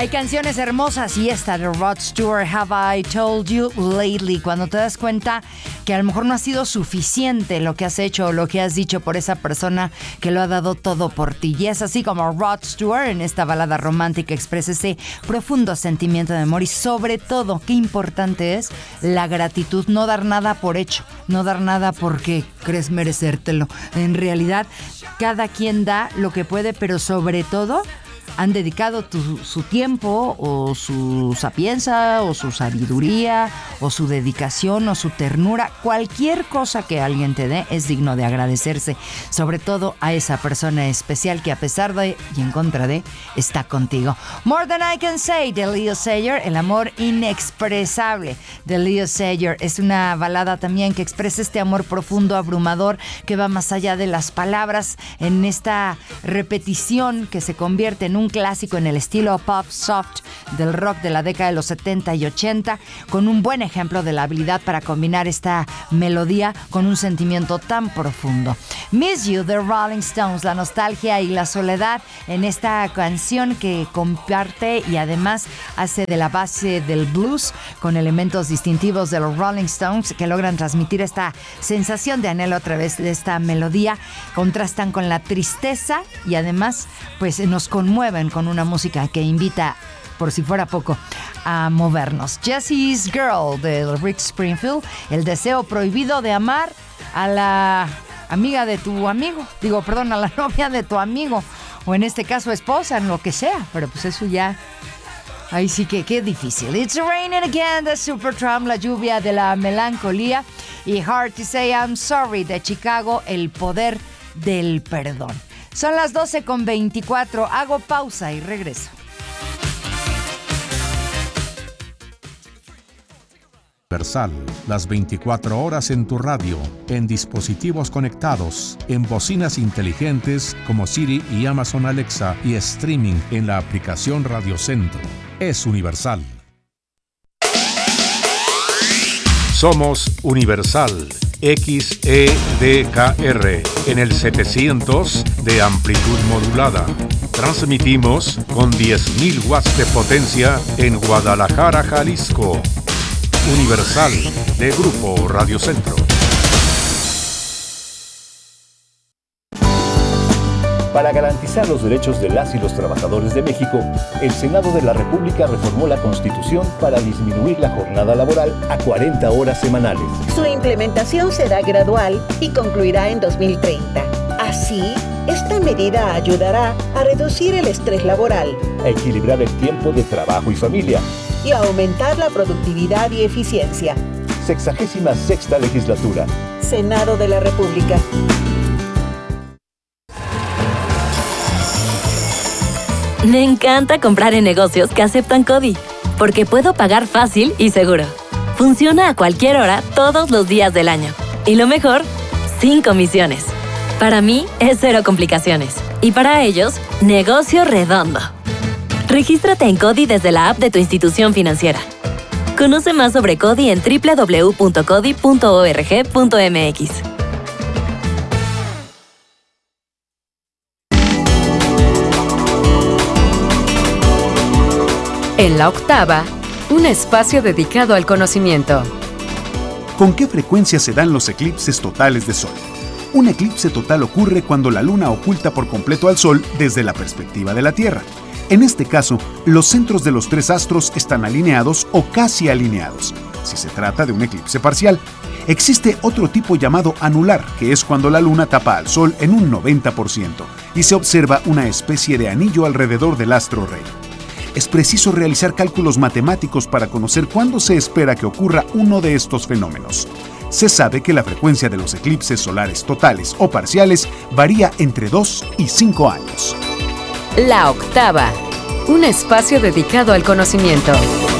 Hay canciones hermosas y esta de Rod Stewart, Have I Told You Lately, cuando te das cuenta que a lo mejor no ha sido suficiente lo que has hecho o lo que has dicho por esa persona que lo ha dado todo por ti. Y es así como Rod Stewart en esta balada romántica expresa ese profundo sentimiento de amor y sobre todo, qué importante es la gratitud, no dar nada por hecho, no dar nada porque crees merecértelo. En realidad, cada quien da lo que puede, pero sobre todo han dedicado su tiempo o su sapienza o su sabiduría o su dedicación o su ternura. Cualquier cosa que alguien te dé es digno de agradecerse, sobre todo a esa persona especial que a pesar de y en contra de está contigo. More Than I Can Say de Leo Sayer, el amor inexpresable de Leo Sayer. Es una balada también que expresa este amor profundo, abrumador, que va más allá de las palabras en esta repetición que se convierte en un clásico en el estilo pop soft del rock de la década de los 70 y 80, con un buen ejemplo de la habilidad para combinar esta melodía con un sentimiento tan profundo. Miss You de Rolling Stones, la nostalgia y la soledad en esta canción que comparte y además hace de la base del blues con elementos distintivos de los Rolling Stones que logran transmitir esta sensación de anhelo a través de esta melodía, contrastan con la tristeza y además pues nos conmueven con una música que invita, por si fuera poco, a movernos. Jessie's Girl de Rick Springfield, el deseo prohibido de amar a la amiga de tu amigo, a la novia de tu amigo, o en este caso esposa, en lo que sea, pero pues eso ya, ahí sí que qué difícil. It's Raining Again de Supertramp, la lluvia de la melancolía, y Hard to Say I'm Sorry de Chicago, el poder del perdón. Son las 12:24, hago pausa y regreso. Universal, las 24 horas en tu radio, en dispositivos conectados, en bocinas inteligentes como Siri y Amazon Alexa y streaming en la aplicación Radio Centro. Es Universal. Somos Universal XEDKR en el 700 de amplitud modulada. Transmitimos con 10.000 watts de potencia en Guadalajara, Jalisco. Universal de Grupo Radio Centro. Para garantizar los derechos de las y los trabajadores de México, el Senado de la República reformó la Constitución para disminuir la jornada laboral a 40 horas semanales. Su implementación será gradual y concluirá en 2030. Así, esta medida ayudará a reducir el estrés laboral, a equilibrar el tiempo de trabajo y familia y a aumentar la productividad y eficiencia. 66ª Legislatura. Senado de la República. Me encanta comprar en negocios que aceptan CODI, porque puedo pagar fácil y seguro. Funciona a cualquier hora, todos los días del año. Y lo mejor, sin comisiones. Para mí, es cero complicaciones. Y para ellos, negocio redondo. Regístrate en CODI desde la app de tu institución financiera. Conoce más sobre CODI en www.codi.org.mx. En la octava, un espacio dedicado al conocimiento. ¿Con qué frecuencia se dan los eclipses totales de Sol? Un eclipse total ocurre cuando la Luna oculta por completo al Sol desde la perspectiva de la Tierra. En este caso, los centros de los tres astros están alineados o casi alineados, si se trata de un eclipse parcial. Existe otro tipo llamado anular, que es cuando la Luna tapa al Sol en un 90% y se observa una especie de anillo alrededor del astro rey. Es preciso realizar cálculos matemáticos para conocer cuándo se espera que ocurra uno de estos fenómenos. Se sabe que la frecuencia de los eclipses solares totales o parciales varía entre 2 y 5 años. La octava, un espacio dedicado al conocimiento.